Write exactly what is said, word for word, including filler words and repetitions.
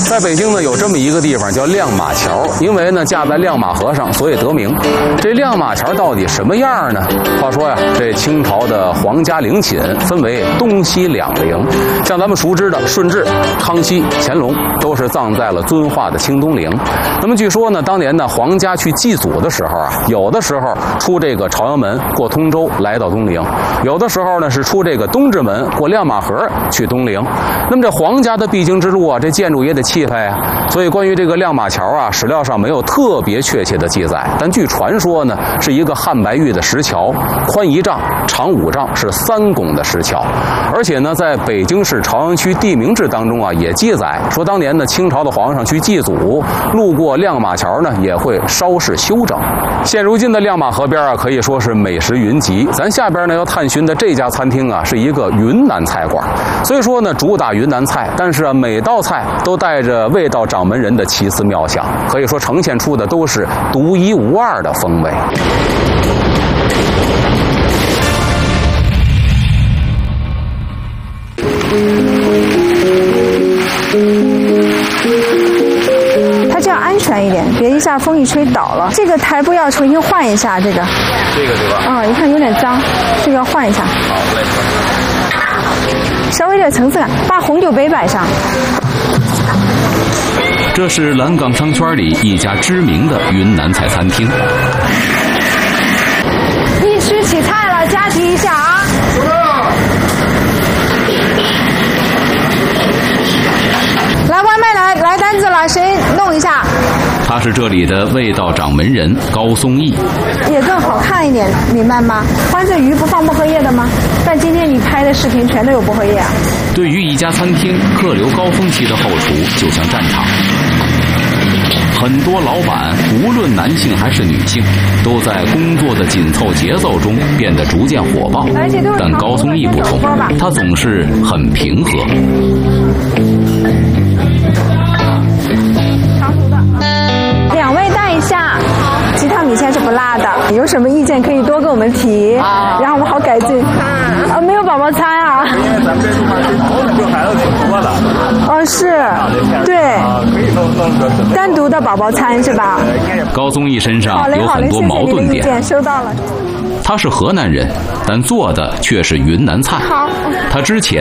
在北京呢，有这么一个地方叫亮马桥，因为呢架在亮马河上，所以得名。这亮马桥到底什么样呢？话说呀，这清朝的皇家陵寝分为东西两陵，像咱们熟知的顺治、康熙、乾隆都是葬在了遵化的清东陵。那么据说呢，当年呢皇家去祭祖的时候啊，有的时候出这个朝阳门过通州来到东陵，有的时候呢是出这个东直门过亮马河去东陵。那么这皇家的必经之路啊，这建筑也得气派啊。所以关于这个亮马桥啊，史料上没有特别确切的记载，但据传说呢，是一个汉白玉的石桥，宽一丈，长五丈，是三拱的石桥。而且呢，在北京市朝阳区地名志当中啊，也记载说，当年呢清朝的皇上去祭祖，路过亮马桥呢，也会稍事修整。现如今的亮马河边啊，可以说是美食云集。咱下边呢要探寻的这家餐厅啊，是一个云南菜馆，所以说呢主打云南菜，但是啊每道菜都带着味道掌门人的奇思妙想，可以说呈现出的都是独一无二的风味。 它这样安全一点，别一下风一吹倒了。这个台布要重新换一下，这个。 这个对吧？ 嗯，一看有点脏，这个要换一下。 好嘞。 稍微有点层次感，把红酒杯摆上。 这是蓝岗商圈里一家知名的云南菜餐厅。 一区起菜了，加急一下啊！来，外卖来来单子了，谁弄一下？ 他是这里的味道掌门人高松义， 也更好看一点，明白吗？欢醉鱼不放薄荷叶的吗？但今天你拍的视频全都有薄荷叶啊。 对于一家餐厅，客流高峰期的后厨就像战场。很多老板，无论男性还是女性，都在工作的紧凑节奏中变得逐渐火爆。但高松义不同，他总是很平和。 长途的，两位带一下。鸡汤米线是不辣的，有什么意见可以多跟我们提，然后我们好改进。啊，没有宝宝餐啊？ 因为咱们这地方是头就孩子挺多的。 哦，是，对， 可以弄弄个单独的宝宝餐是吧？ 高松义身上有很多矛盾点。 收到了。 他是河南人，但做的却是云南菜。 好， 他之前